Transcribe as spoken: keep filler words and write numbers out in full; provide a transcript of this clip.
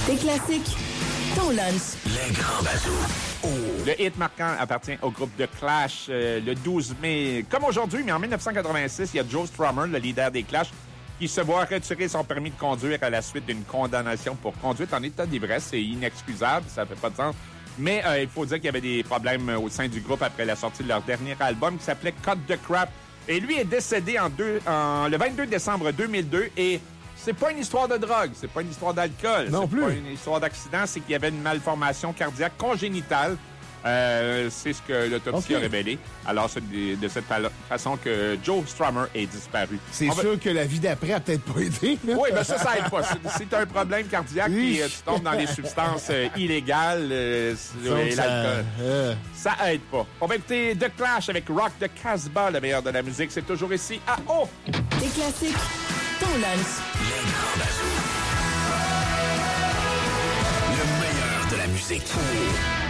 Des classiques, ton lunch. Les grands bazous. Oh. Le hit marquant appartient au groupe The Clash euh, le douze mai. Comme aujourd'hui, mais en dix-neuf cent quatre-vingt-six, il y a Joe Strummer, le leader des Clash, qui se voit retirer son permis de conduire à la suite d'une condamnation pour conduite en état d'ivresse. C'est inexcusable, ça fait pas de sens. Mais euh, il faut dire qu'il y avait des problèmes au sein du groupe après la sortie de leur dernier album qui s'appelait Cut the Crap. Et lui est décédé en deux, en, le vingt-deux décembre deux mille deux et c'est pas une histoire de drogue, c'est pas une histoire d'alcool. Non c'est plus. pas une histoire d'accident, c'est qu'il y avait une malformation cardiaque congénitale. Euh, c'est ce que l'autopsie Okay. a révélé. Alors, c'est de, de cette fa- façon que Joe Strummer est disparu. C'est On va- sûr que la vie d'après a peut-être pas aidé. Là. Oui, ben ça, ça aide pas. Si si t'as un problème cardiaque Oui. et euh, tu tombes dans les substances euh, illégales euh, Donc, et ça, l'alcool, euh, ça aide pas. On va écouter The Clash avec Rock the Casbah, le meilleur de la musique. C'est toujours ici à O. Des classiques, ton lunch. Les grands bazous. Le meilleur de la musique.